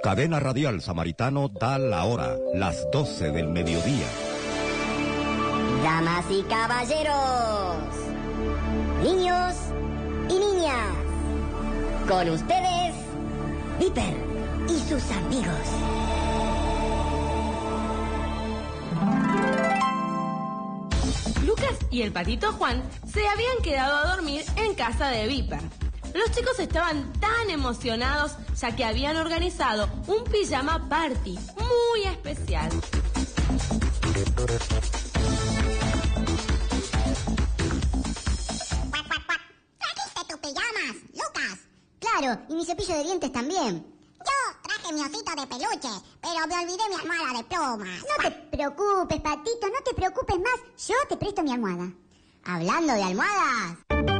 Cadena Radial Samaritano da la hora, las 12 del mediodía. Damas y caballeros, niños y niñas, con ustedes, Viper y sus amigos. Lucas y el patito Juan se habían quedado a dormir en casa de Viper. Los chicos estaban tan emocionados ya que habían organizado un pijama party muy especial. ¿Trajiste tus pijamas, Lucas? Claro, y mi cepillo de dientes también. Yo traje mi osito de peluche, pero me olvidé mi almohada de plumas. No te preocupes, patito, no te preocupes más. Yo te presto mi almohada. Hablando de almohadas...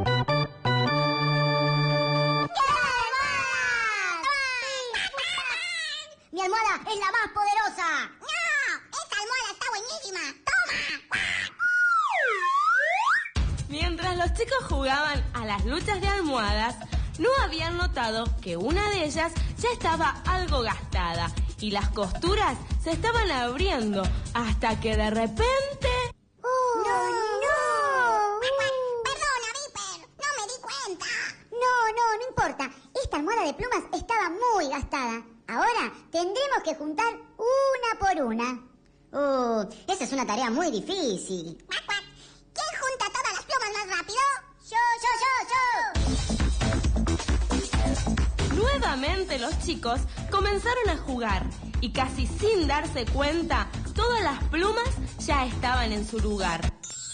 ¡Mi almohada es la más poderosa! ¡No! ¡Esa almohada está buenísima! ¡Toma! Mientras los chicos jugaban a las luchas de almohadas, no habían notado que una de ellas ya estaba algo gastada y las costuras se estaban abriendo hasta que de repente... ¡No! Perdona, Viper, no me di cuenta. No importa. Esta almohada de plumas estaba muy gastada. Ahora tendremos que juntar una por una. Esa es una tarea muy difícil. ¿Quién junta todas las plumas más rápido? Yo. Nuevamente los chicos comenzaron a jugar y casi sin darse cuenta, todas las plumas ya estaban en su lugar.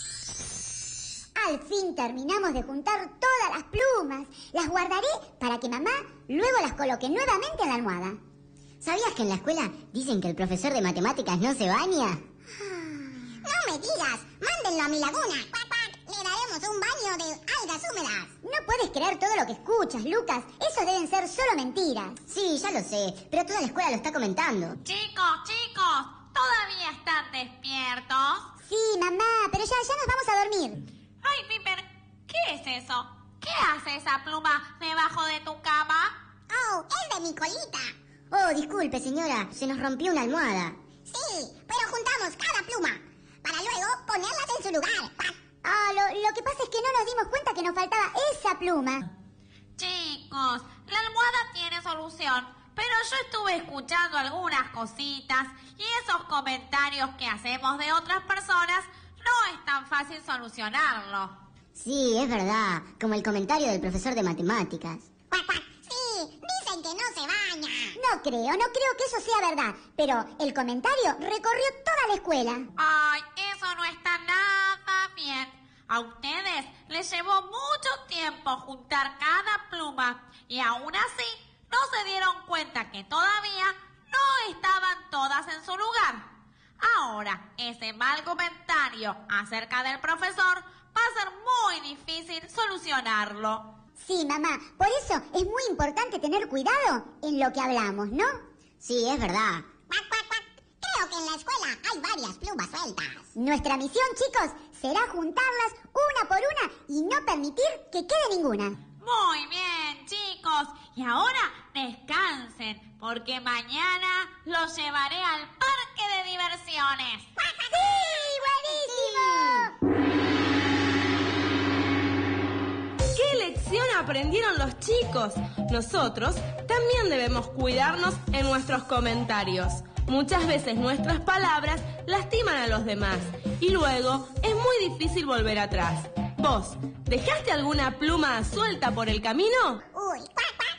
Al fin terminamos de juntar todas las plumas. Las guardaré para que mamá luego las coloque nuevamente en la almohada. ¿Sabías que en la escuela dicen que el profesor de matemáticas no se baña? No me digas, mándenlo a mi laguna. Le daremos un baño de algas húmedas. No puedes creer todo lo que escuchas, Lucas. Eso deben ser solo mentiras. Sí, ya lo sé, pero toda la escuela lo está comentando. Chicos, ¿todavía están despiertos? Sí, mamá, pero ya nos vamos a dormir. Ay, Piper, ¿qué es eso? ¿Qué hace esa pluma debajo de tu cama? Oh, es de mi colita. Oh, disculpe, señora, se nos rompió una almohada. Sí, pero juntamos cada pluma para luego ponerlas en su lugar. Lo que pasa es que no nos dimos cuenta que nos faltaba esa pluma. Chicos, la almohada tiene solución, pero yo estuve escuchando algunas cositas y esos comentarios que hacemos de otras personas no es tan fácil solucionarlo. Sí, es verdad, como el comentario del profesor de matemáticas. Sí, dicen que no se baña. No creo que eso sea verdad, pero el comentario recorrió toda la escuela. Ay, eso no está nada bien. A ustedes les llevó mucho tiempo juntar cada pluma y aún así no se dieron cuenta que todavía no estaban todas en su lugar. Ahora, ese mal comentario acerca del profesor va a ser muy difícil solucionarlo. Sí, mamá, por eso es muy importante tener cuidado en lo que hablamos, ¿no? Sí, es verdad. Creo que en la escuela hay varias plumas sueltas. Nuestra misión, chicos, será juntarlas una por una y no permitir que quede ninguna. Muy bien, chicos. Y ahora descansen, porque mañana los llevaré al parque de diversiones. ¡Sí, buenísimo! ¿Qué lección aprendieron los chicos? Nosotros también debemos cuidarnos en nuestros comentarios. Muchas veces nuestras palabras lastiman a los demás y luego es muy difícil volver atrás. ¿Vos dejaste alguna pluma suelta por el camino? Uy,